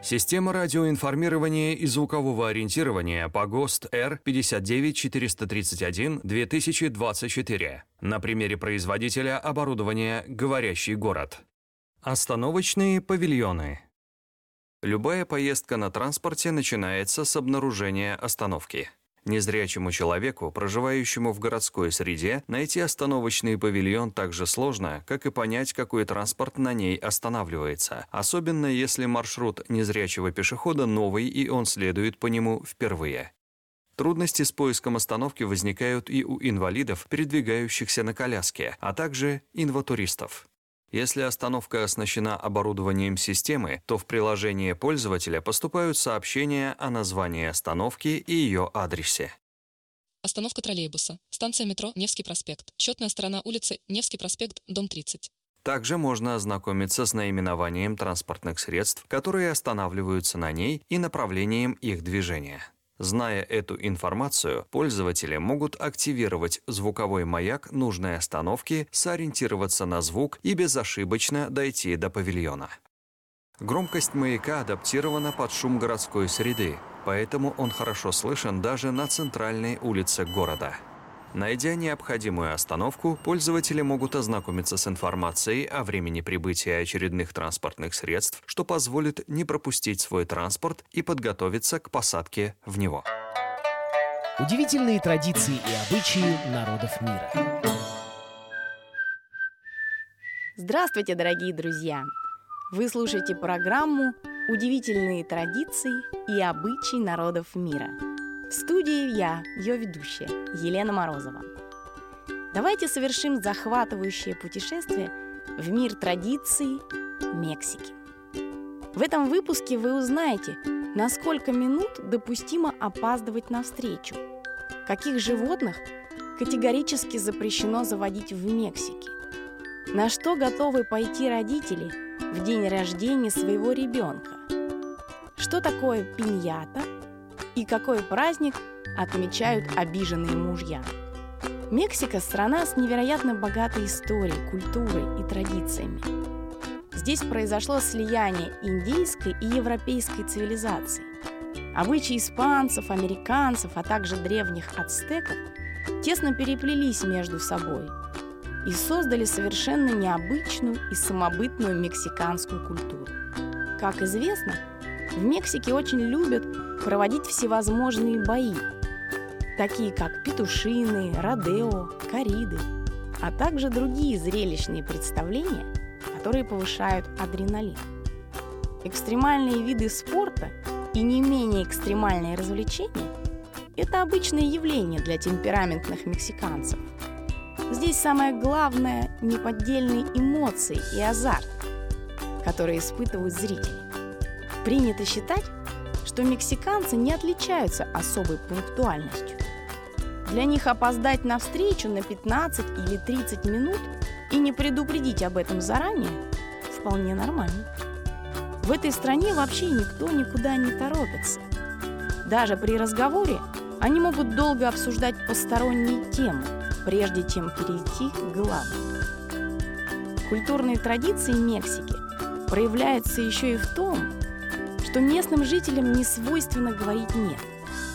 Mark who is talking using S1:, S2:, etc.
S1: Система радиоинформирования и звукового ориентирования по ГОСТ R59431-2024. На примере производителя оборудования «Говорящий город». Остановочные павильоны. Любая поездка на транспорте начинается с обнаружения остановки. Незрячему человеку, проживающему в городской среде, найти остановочный павильон так же сложно, как и понять, какой транспорт на ней останавливается, особенно если маршрут незрячего пешехода новый и он следует по нему впервые. Трудности с поиском остановки возникают и у инвалидов, передвигающихся на коляске, а также инватуристов. Если остановка оснащена оборудованием системы, то в приложение пользователя поступают сообщения о названии остановки и ее адресе.
S2: Остановка троллейбуса. Станция метро Невский проспект. Счетная сторона улицы Невский проспект, дом 30.
S1: Также можно ознакомиться с наименованием транспортных средств, которые останавливаются на ней, и направлением их движения. Зная эту информацию, пользователи могут активировать звуковой маяк нужной остановки, сориентироваться на звук и безошибочно дойти до павильона. Громкость маяка адаптирована под шум городской среды, поэтому он хорошо слышен даже на центральной улице города. Найдя необходимую остановку, пользователи могут ознакомиться с информацией о времени прибытия очередных транспортных средств, что позволит не пропустить свой транспорт и подготовиться к посадке в него.
S3: Удивительные традиции и обычаи народов мира.
S4: Здравствуйте, дорогие друзья! Вы слушаете программу «Удивительные традиции и обычаи народов мира». В студии я, ее ведущая, Елена Морозова. Давайте совершим захватывающее путешествие в мир традиций Мексики. В этом выпуске вы узнаете, на сколько минут допустимо опаздывать на встречу, каких животных категорически запрещено заводить в Мексике, на что готовы пойти родители в день рождения своего ребенка, что такое пиньята и какой праздник отмечают обиженные мужья. Мексика – страна с невероятно богатой историей, культурой и традициями. Здесь произошло слияние индейской и европейской цивилизаций. Обычаи испанцев, американцев, а также древних ацтеков тесно переплелись между собой и создали совершенно необычную и самобытную мексиканскую культуру. Как известно, в Мексике очень любят проводить всевозможные бои, такие как петушиные, родео, корриды, а также другие зрелищные представления, которые повышают адреналин. Экстремальные виды спорта и не менее экстремальные развлечения – это обычное явление для темпераментных мексиканцев. Здесь самое главное – неподдельные эмоции и азарт, которые испытывают зрители. Принято считать, что мексиканцы не отличаются особой пунктуальностью. Для них опоздать на встречу на 15 или 30 минут и не предупредить об этом заранее вполне нормально. В этой стране вообще никто никуда не торопится. Даже при разговоре они могут долго обсуждать посторонние темы, прежде чем перейти к главному. Культурные традиции Мексики проявляются еще и в том, что местным жителям не свойственно говорить «нет».